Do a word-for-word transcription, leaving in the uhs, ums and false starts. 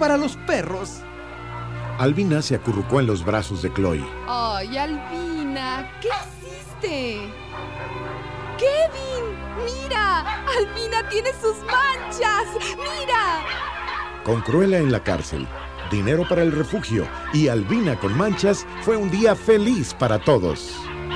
para los perros. Albina se acurrucó en los brazos de Chloe. ¡Ay, Albina! ¿Qué hiciste? ¡Kevin! ¡Mira! ¡Albina tiene sus manchas! ¡Mira! Con Cruella en la cárcel, dinero para el refugio y Albina con manchas, fue un día feliz para todos.